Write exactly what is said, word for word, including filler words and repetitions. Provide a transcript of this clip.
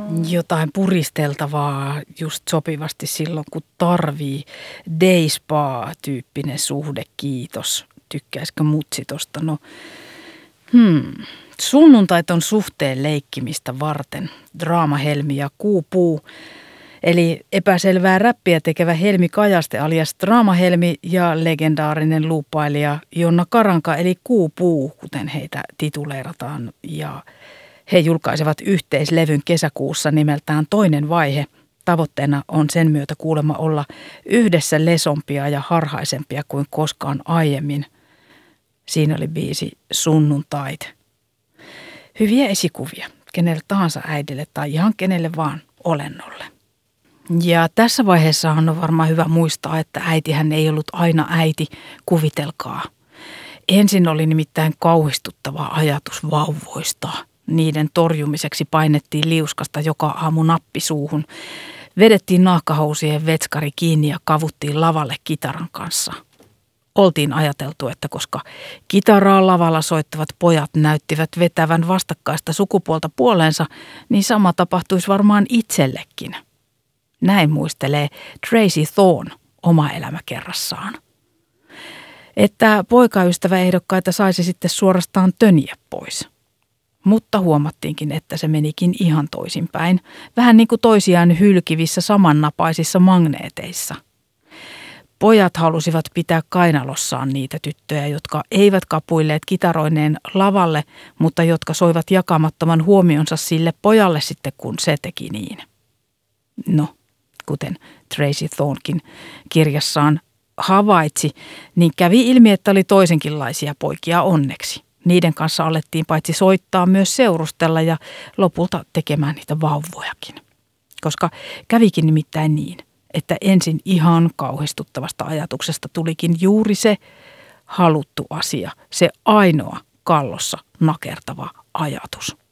Jotain puristeltavaa just sopivasti silloin, kun tarvii. Day spa-tyyppinen suhde, kiitos. Tykkäisikö mutsi tosta? No, hmm. Sunnuntait on suhteen leikkimistä varten. Draama Helmi ja Kuupuu. Eli epäselvää räppiä tekevä Helmi Kajaste alias Draama Helmi ja legendaarinen luuppailija Jonna Karanka eli Kuupuu, kuten heitä tituleerataan. Ja he julkaisevat yhteislevyn kesäkuussa nimeltään Toinen vaihe. Tavoitteena on sen myötä kuulemma olla yhdessä lesompia ja harhaisempia kuin koskaan aiemmin. Siinä oli biisi Sunnuntait. Hyviä esikuvia kenelle tahansa äidille tai ihan kenelle vaan olennolle. Ja tässä vaiheessa on varmaan hyvä muistaa, että äitihän ei ollut aina äiti, kuvitelkaa. Ensin oli nimittäin kauhistuttava ajatus vauvoista. Niiden torjumiseksi painettiin liuskasta joka aamu nappi suuhun. Vedettiin nahkahousien vetskari kiinni ja kavuttiin lavalle kitaran kanssa. Oltiin ajateltu, että koska kitaraa lavalla soittavat pojat näyttivät vetävän vastakkaista sukupuolta puoleensa, niin sama tapahtuisi varmaan itsellekin. Näin muistelee Tracy Thorn oma elämäkerrassaan. Että poikaystäväehdokkaita saisi sitten suorastaan töniä pois. Mutta huomattiinkin, että se menikin ihan toisinpäin, vähän niin kuin toisiaan hylkivissä samannapaisissa magneeteissa. Pojat halusivat pitää kainalossaan niitä tyttöjä, jotka eivät kapuilleet kitaroineen lavalle, mutta jotka soivat jakamattoman huomionsa sille pojalle sitten, kun se teki niin. No, kuten Tracy Thornkin kirjassaan havaitsi, niin kävi ilmi, että oli toisenkinlaisia poikia onneksi. Niiden kanssa alettiin paitsi soittaa myös seurustella ja lopulta tekemään niitä vauvojakin. Koska kävikin nimittäin niin, että ensin ihan kauhistuttavasta ajatuksesta tulikin juuri se haluttu asia, se ainoa kallossa nakertava ajatus.